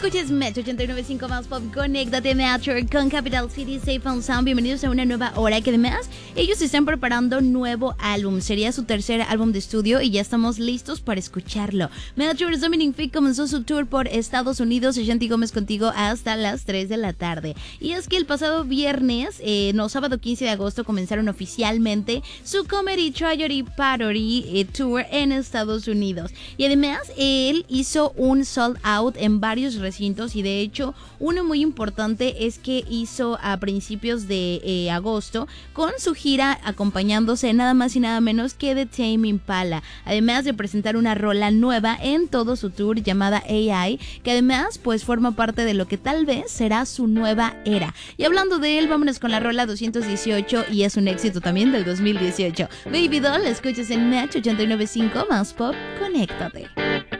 Escuches Metro 89.5 más pop, conéctate Metro con Capital City Safe and Sound. Bienvenidos a una nueva hora que además ellos están preparando nuevo álbum. Sería su tercer álbum de estudio y ya estamos listos para escucharlo. Metro Dominic Fike comenzó su tour por Estados Unidos. Shanti Gómez contigo hasta las 3 de la tarde. Y es que el pasado viernes, sábado 15 de agosto, comenzaron oficialmente su Comedy Tragedy Parody Tour en Estados Unidos. Y además él hizo un sold out en varios recintos y de hecho uno muy importante es que hizo a principios de agosto con su gira acompañándose nada más y nada menos que de Tame Impala, además de presentar una rola nueva en todo su tour llamada AI, que además pues forma parte de lo que tal vez será su nueva era. Y hablando de él, vámonos con la rola 218 y es un éxito también del 2018. Baby Doll, escuchas en Match 89.5 más pop, conéctate.